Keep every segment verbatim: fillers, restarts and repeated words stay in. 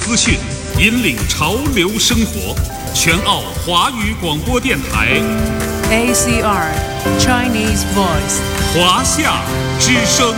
资讯，引领潮流生活。全澳华语广播电台 A C R Chinese Voice 华夏之声。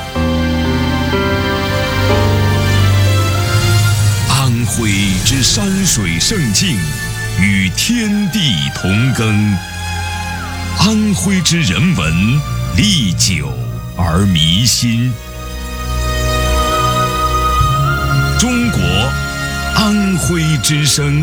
安徽之山水胜境，与天地同耕。安徽之人文，历久而弥新。中国安徽之声。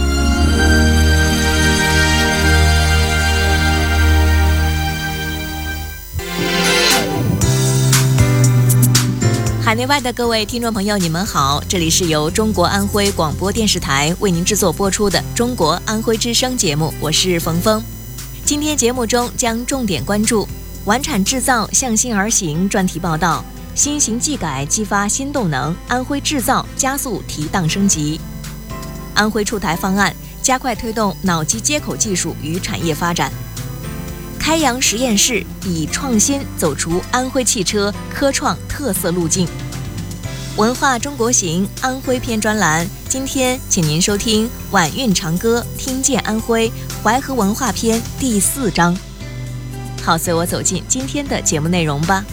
海内外的各位听众朋友，你们好，这里是由中国安徽广播电视台为您制作播出的中国安徽之声节目，我是冯峰。今天节目中将重点关注晚产制造向心而行专题报道，新型技改激发新动能，安徽制造加速提档升级。安徽出台方案，加快推动脑机接口技术与产业发展。开阳实验室以创新走出安徽汽车科创特色路径。文化中国行安徽篇专栏，今天请您收听晚韵长歌听见安徽淮河文化篇第四章。好，随我走进今天的节目内容吧。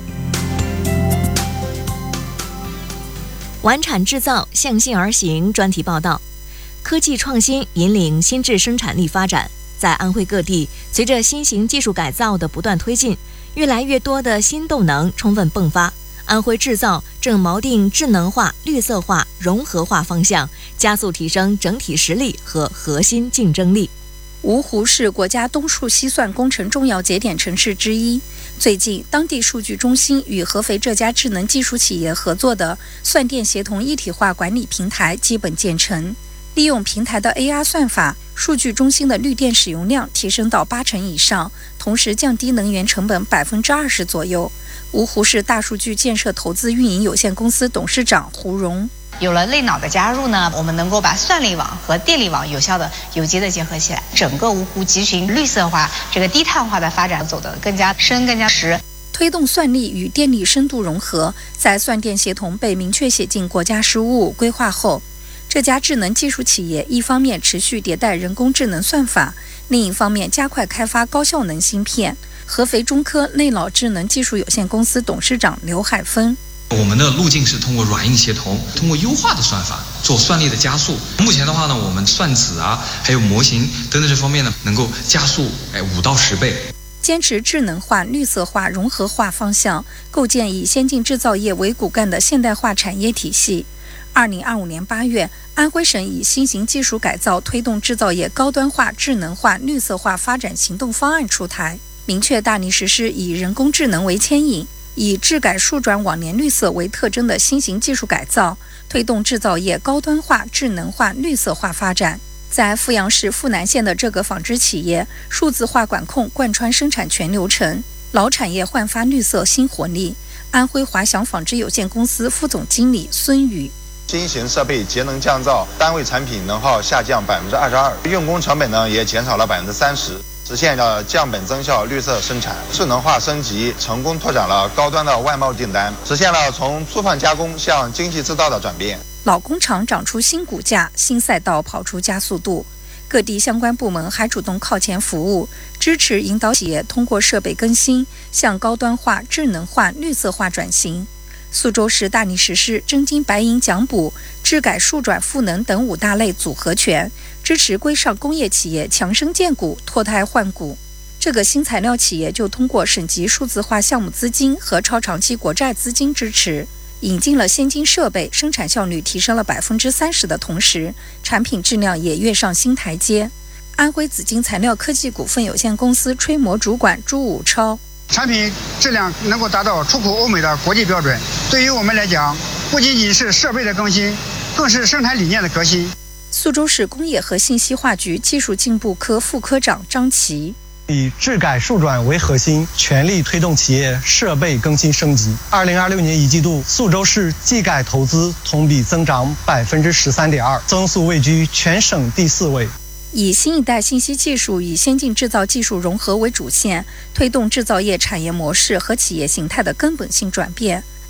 晚产制造向心而行专题报道，科技创新引领新质生产力发展。在安徽各地，随着新型技术改造的不断推进，越来越多的新动能充分迸发。安徽制造正锚定智能化、绿色化、融合化方向，加速提升整体实力和核心竞争力。 芜湖是国家东数西算工程重要节点城市之一。最近，当地数据中心与合肥这家智能技术企业合作的算电协同一体化管理平台基本建成。利用平台的 A R 算法，数据中心的绿电使用量提升到八成以上，同时降低能源成本百分之二十左右。芜湖市大数据建设投资运营有限公司董事长胡荣。 有了类脑的加入呢，我们能够把算力网和电力网有效的、有机的结合起来，整个芜湖集群绿色化、这个低碳化的发展走得更加深、更加实。 推动算力与电力深度融合，在算电协同被明确写进国家“十五五”规划后，这家智能技术企业一方面持续迭代人工智能算法，另一方面加快开发高效能芯片。合肥中科内脑智能技术有限公司董事长刘海峰。 我们的路径是通过软硬协同，通过优化的算法做算力的加速。目前的话呢，我们算子啊，还有模型等等这方面呢，能够加速哎五到十倍。 坚持智能化、绿色化、融合化方向，构建以先进制造业为骨干的现代化产业体系。二零二五年八月，安徽省以新型技术改造推动制造业高端化、智能化、绿色化发展行动方案出台，明确大力实施以人工智能为牵引，以质改数转网联绿色为特征的新型技术改造，推动制造业高端化、智能化、绿色化发展。在阜阳市阜南县的这个纺织企业，数字化管控贯穿生产全流程，老产业焕发绿色新活力。安徽华翔纺织有限公司副总经理孙宇。 新型设备节能降噪，单位产品能耗下降百分之二十二，用工成本呢也减少了百分之三十，实现了降本增效、绿色生产。智能化升级，成功拓展了高端的外贸订单，实现了从粗放加工向精细制造的转变。 老工厂长出新骨架，新赛道跑出加速度。各地相关部门还主动靠前服务，支持引导企业通过设备更新向高端化、智能化、绿色化转型。苏州市大力实施真金白银奖补、质改数转赋能等五大类组合拳，支持规上工业企业强身健骨、脱胎换骨。这个新材料企业就通过省级数字化项目资金和超长期国债资金支持，引进了先进设备，生产效率提升了百分之三十的同时，产品质量也跃上新台阶。安徽紫金材料科技股份有限公司吹模主管朱武超。 产品质量能够达到出口欧美的国际标准，对于我们来讲，不仅仅是设备的更新，更是生产理念的革新。 苏州市工业和信息化局技术进步科副科长张琪。 以质改数转为核心，全力推动企业设备更新升级。二零二六年一季度，苏州市技改投资同比增长百分之十三点二，增速位居全省第四位。 以新一代信息技术与先进制造技术融合为主线，推动制造业产业模式和企业形态的根本性转变。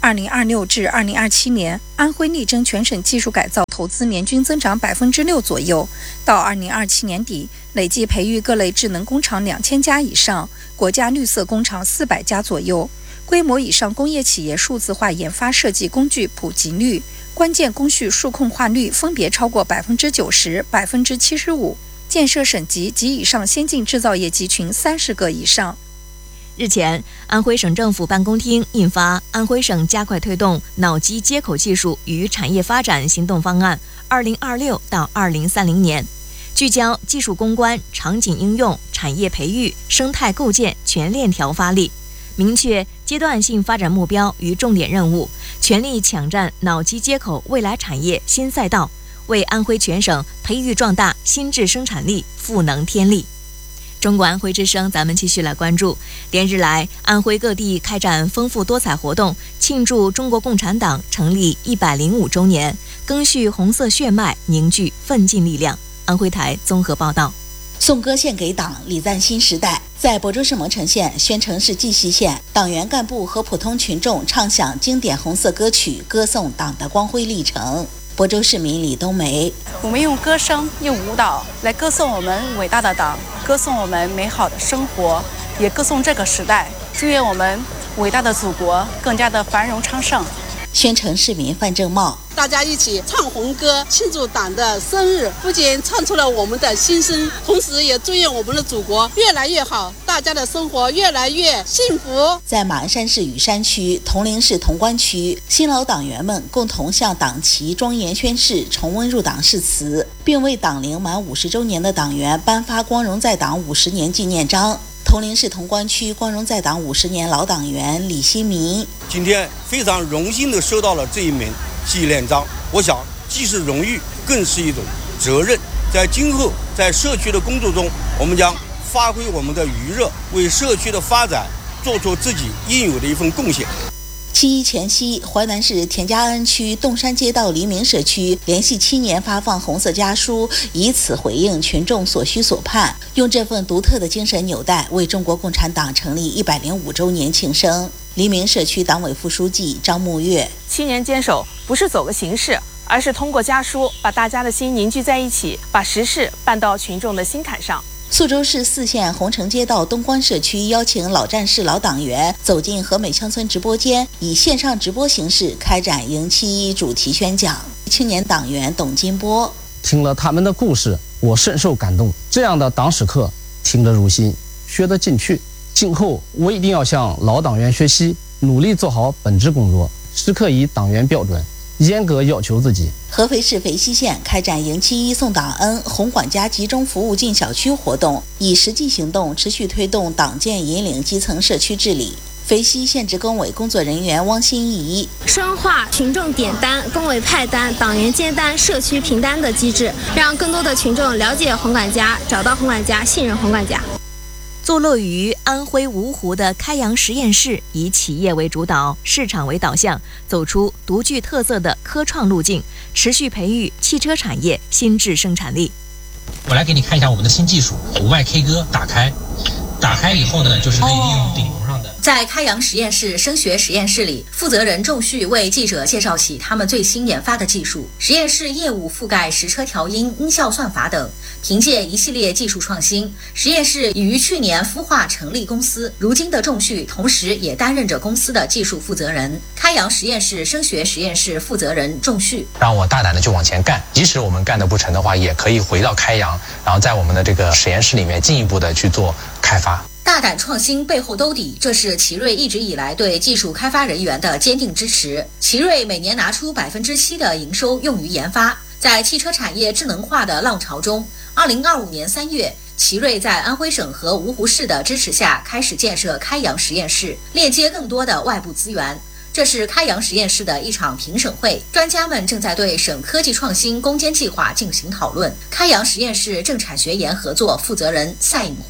二零二六至二零二七年，安徽力争全省技术改造投资年均增长百分之六左右。到二零二七年底，累计培育各类智能工厂两千家以上，国家绿色工厂四百家左右。规模以上工业企业数字化研发设计工具普及率、关键工序数控化率分别超过百分之九十、百分之七十五，建设省级及以上先进制造业集群三十个以上。 日前，安徽省政府办公厅印发《安徽省加快推动脑机接口技术与产业发展行动方案（二零二六到二零三零年）》，聚焦技术攻关、场景应用、产业培育、生态构建全链条发力，明确阶段性发展目标与重点任务，全力抢占脑机接口未来产业新赛道，为安徽全省培育壮大新质生产力赋能添力。中国安徽之声，咱们继续来关注。连日来，安徽各地开展丰富多彩活动，庆祝中国共产党成立一百零五周年，赓续红色血脉，凝聚奋进力量。安徽台综合报道。 颂歌献给党，礼赞新时代。在亳州市蒙城县、宣城市绩溪县，党员干部和普通群众唱响经典红色歌曲，歌颂党的光辉历程。亳州市民李冬梅： 我们用歌声、用舞蹈来歌颂我们伟大的党，歌颂我们美好的生活，也歌颂这个时代。祝愿我们伟大的祖国更加的繁荣昌盛。 宣城市民范正茂： 大家一起唱红歌，庆祝党的生日，不仅唱出了我们的心声，同时也祝愿我们的祖国越来越好，大家的生活越来越幸福。 在马鞍山市雨山区、铜陵市潼关区，新老党员们共同向党旗庄严宣誓，重温入党誓词，并为党龄满五十周年的党员颁发光荣在党五十年纪念章。铜陵市潼关区光荣在党五十年老党员李新民： 今天非常荣幸地收到了这一枚纪念章，我想既是荣誉，更是一种责任。在今后在社区的工作中，我们将发挥我们的余热，为社区的发展做出自己应有的一份贡献。 七一前夕，淮南市田家庵区洞山街道黎明社区连续七年发放红色家书，以此回应群众所需所盼，用这份独特的精神纽带，为中国共产党成立一百零五周年庆生。黎明社区党委副书记张木月： 七年坚守不是走个形式，而是通过家书把大家的心凝聚在一起，把实事办到群众的心坎上。 宿州市泗县红城街道东关社区邀请老战士、老党员走进和美乡村直播间，以线上直播形式开展迎七一主题宣讲。青年党员董金波： 听了他们的故事，我深受感动。这样的党史课听得入心，学得进去。今后我一定要向老党员学习，努力做好本职工作，时刻以党员标准严格要求自己。 合肥市肥西县开展迎七一送党恩红管家集中服务进小区活动，以实际行动持续推动党建引领基层社区治理。肥西县职工委工作人员汪新怡： 深化群众点单、工委派单、党员接单、社区评单的机制，让更多的群众了解红管家，找到红管家，信任红管家。 坐落于安徽芜湖的开阳实验室，以企业为主导、市场为导向，走出独具特色的科创路径，持续培育汽车产业新质生产力。 我来给你看一下我们的新技术，五外 K 歌打开，打开以后呢，就是可以利用顶棚上的。 在开阳实验室声学实验室里，负责人仲旭为记者介绍起他们最新研发的技术。实验室业务覆盖实车调音、音效算法等。凭借一系列技术创新，实验室已于去年孵化成立公司。如今的仲旭同时也担任着公司的技术负责人。开阳实验室声学实验室负责人仲旭： 让我大胆的去往前干，即使我们干得不成的话，也可以回到开阳，然后在我们的这个实验室里面进一步的去做开发。 大胆创新背后兜底，这是奇瑞一直以来对技术开发人员的坚定支持。奇瑞每年拿出百分之七的营收用于研发。在汽车产业智能化的浪潮中，二零二五年三月，奇瑞在安徽省和芜湖市的支持下，开始建设开阳实验室，链接更多的外部资源。这是开阳实验室的一场评审会，专家们正在对省科技创新攻坚计划进行讨论。开阳实验室政产学研合作负责人赛颖辉：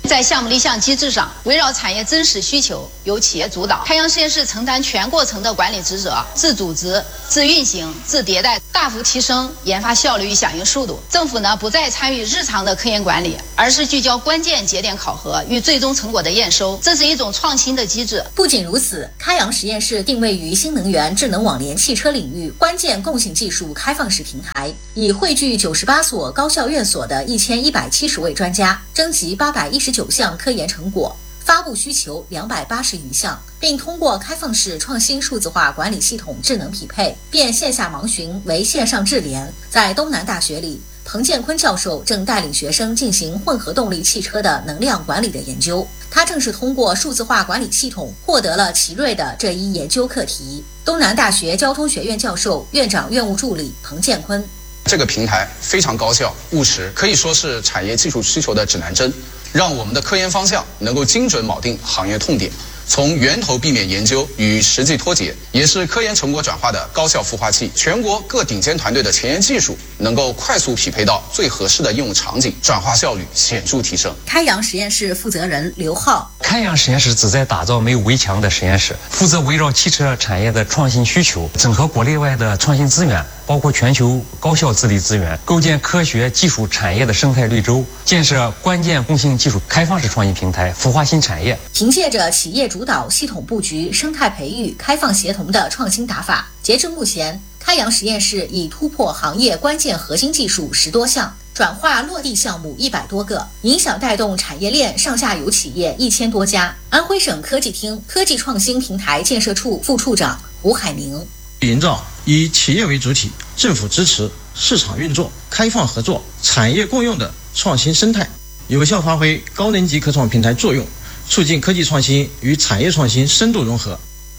在项目立项机制上，围绕产业真实需求，由企业主导。开阳实验室承担全过程的管理职责，自组织、自运行、自迭代，大幅提升研发效率与响应速度。政府呢，不再参与日常的科研管理，而是聚焦关键节点考核与最终成果的验收，这是一种创新的机制。 不仅如此，开阳实验室定位于新能源、智能网联汽车领域关键共性技术开放式平台，以汇聚九十八所高校院所的一千一百七十位专家，征集八百一十九项科研成果，发布需求两百八十余项，并通过开放式创新数字化管理系统智能匹配，变线下盲询为线上智联。在东南大学里，彭建坤教授正带领学生进行混合动力汽车的能量管理的研究。他正是通过数字化管理系统获得了奇瑞的这一研究课题。东南大学交通学院教授、院长院务助理彭建坤： 这个平台非常高效、务实，可以说是产业技术需求的指南针，让我们的科研方向能够精准铆定行业痛点，从源头避免研究与实际脱节，也是科研成果转化的高效孵化器。全国各顶尖团队的前沿技术能够快速匹配到最合适的应用场景，转化效率显著提升。 开阳实验室负责人刘浩： 开阳实验室旨在打造没有围墙的实验室，负责围绕汽车产业的创新需求，整合国内外的创新资源，包括全球高校智力资源，构建科学技术产业的生态绿洲，建设关键共性技术开放式创新平台，孵化新产业。 凭借着企业主导、系统布局、生态培育、开放协同的创新打法，截至目前，开阳实验室已突破行业关键核心技术十多项，转化落地项目一百多个，影响带动产业链上下游企业一千多家。安徽省科技厅科技创新平台建设处副处长胡海明： 营造以企业为主体、政府支持、市场运作、开放合作、产业共用的创新生态，有效发挥高能级科创平台作用，促进科技创新与产业创新深度融合。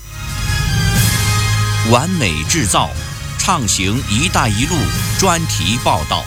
完美制造，畅行“一带一路”专题报道。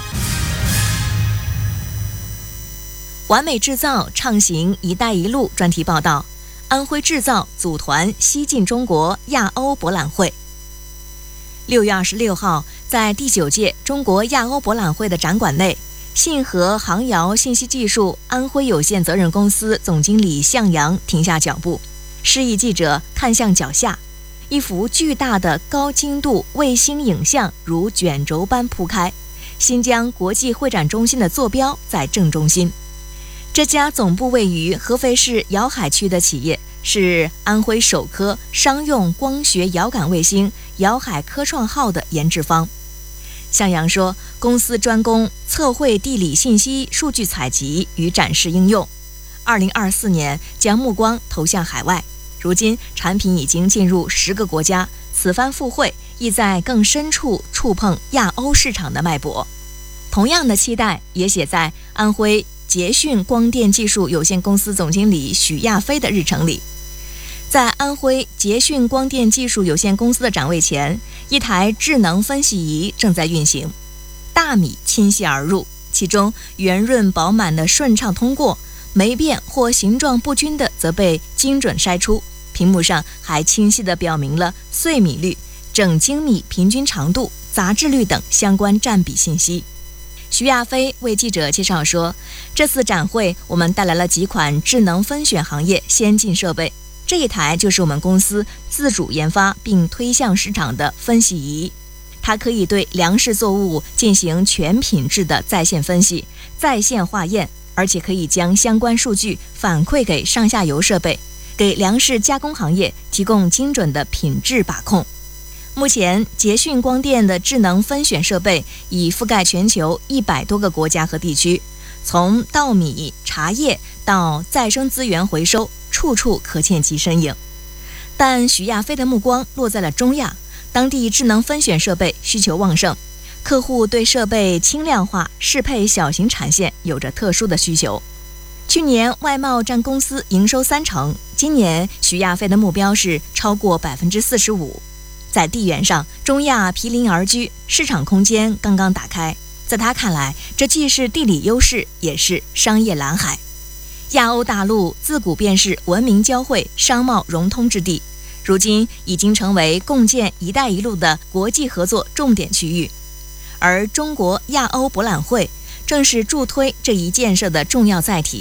完美制造，畅行“一带一路”专题报道。安徽制造组团西进中国亚欧博览会。六月二十六号，在第九届中国亚欧博览会的展馆内，信和航遥信息技术安徽有限责任公司总经理向阳停下脚步，示意记者看向脚下，一幅巨大的高精度卫星影像如卷轴般铺开，新疆国际会展中心的坐标在正中心。这家总部位于合肥市瑶海区的企业是安徽首颗商用光学遥感卫星瑶海科创号的研制方。向阳说，公司专攻测绘地理信息数据采集与展示应用，二零二四年将目光投向海外，如今产品已经进入十个国家，此番赴会意在更深处触碰亚欧市场的脉搏。同样的期待也写在安徽捷讯光电技术有限公司总经理许亚飞的日程里。在安徽捷讯光电技术有限公司的展位前，一台智能分析仪正在运行，大米倾泻而入，其中圆润饱满的顺畅通过，霉变或形状不均的则被精准筛出。屏幕上还清晰地表明了碎米率、整精米平均长度、杂质率等相关占比信息。徐亚飞为记者介绍说，这次展会我们带来了几款智能分选行业先进设备，这一台就是我们公司自主研发并推向市场的分析仪，它可以对粮食作物进行全品质的在线分析、在线化验，而且可以将相关数据反馈给上下游设备，给粮食加工行业提供精准的品质把控。目前，捷讯光电的智能分选设备已覆盖全球一百多个国家和地区，从稻米、茶叶到再生资源回收，处处可见其身影。但许亚飞的目光落在了中亚，当地智能分选设备需求旺盛，客户对设备轻量化、适配小型产线有着特殊的需求。去年外贸占公司营收三成，今年许亚飞的目标是超过百分之四十五。在地缘上，中亚毗邻而居，市场空间刚刚打开。在他看来，这既是地理优势，也是商业蓝海。亚欧大陆自古便是文明交汇、商贸融通之地，如今已经成为共建“一带一路”的国际合作重点区域。而中国亚欧博览会正是助推这一建设的重要载体。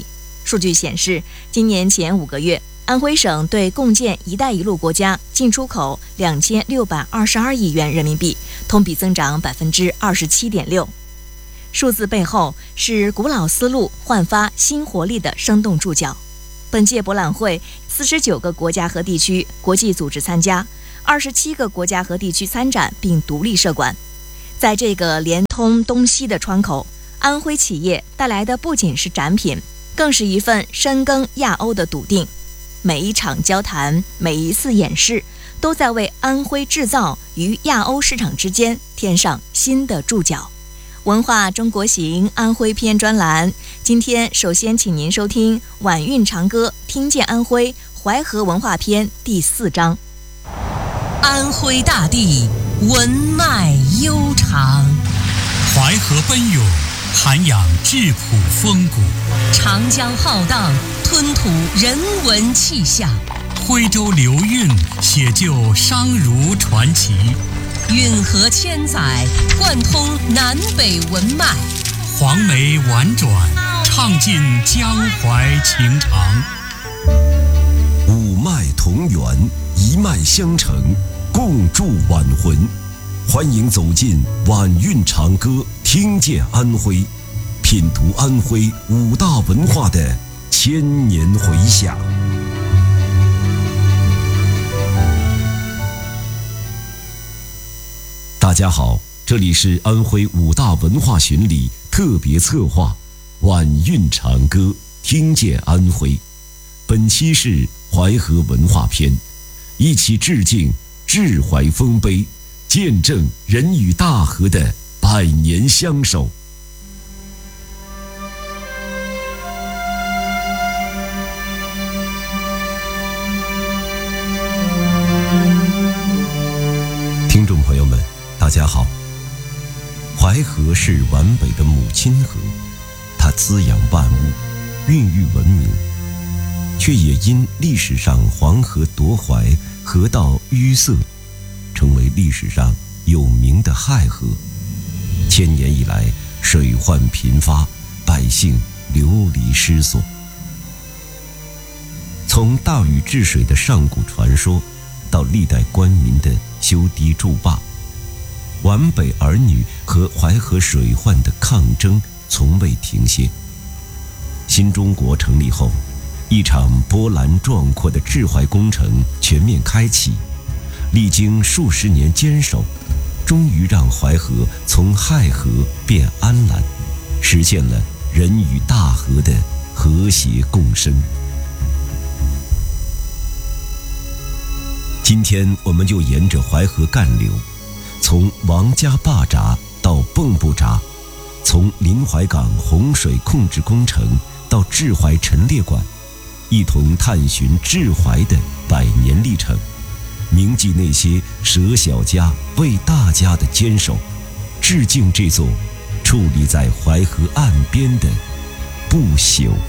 数据显示，今年前五个月，安徽省对共建“一带一路”国家进出口两千六百二十二亿元人民币，同比增长百分之二十七点六。数字背后是古老思路焕发新活力的生动注脚。本届博览会，四十九个国家和地区国际组织参加，二十七个国家和地区参展并独立设馆。在这个连通东西的窗口，安徽企业带来的不仅是展品，更是一份深耕亚欧的笃定。每一场交谈，每一次演示，都在为安徽制造与亚欧市场之间添上新的注脚。文化中国行安徽篇专栏，今天首先请您收听《晚韵长歌》，听见安徽淮河文化篇第四章。 安徽大地文脉悠长， 淮河奔涌，涵养质朴风骨； 长江浩荡，吞吐人文气象； 徽州流韵，写就商儒传奇； 运河千载，贯通南北文脉； 黄梅婉转，唱尽江淮情长。 五脉同源，一脉相承，共筑晚魂。欢迎走进晚韵长歌，听见安徽，品读安徽五大文化的千年回响。大家好，这里是安徽五大文化巡礼特别策划晚韵长歌，听见安徽。本期是淮河文化篇，一起致敬志怀丰碑，见证人与大河的百年相守。听众朋友们，大家好。淮河是皖北的母亲河，它滋养万物，孕育文明，却也因历史上黄河夺淮，河道淤塞，成为历史上有名的害河。千年以来，水患频发，百姓流离失所。从大禹治水的上古传说，到历代官民的修堤筑坝，皖北儿女和淮河水患的抗争从未停歇。新中国成立后，一场波澜壮阔的治淮工程全面开启，历经数十年坚守，终于让淮河从害河变安澜，实现了人与大河的和谐共生。今天我们就沿着淮河干流，从王家坝闸到蚌埠闸，从临淮港洪水控制工程到治淮陈列馆，一同探寻治淮的百年历程，铭记那些舍小家为大家的坚守，致敬这座矗立在淮河岸边的不朽